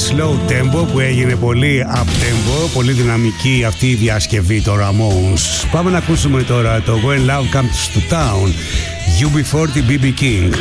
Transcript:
slow tempo που έγινε πολύ up tempo, πολύ δυναμική αυτή η διασκευή των Ramones. Πάμε να ακούσουμε τώρα το When Love Comes to Town, UB40 BB King.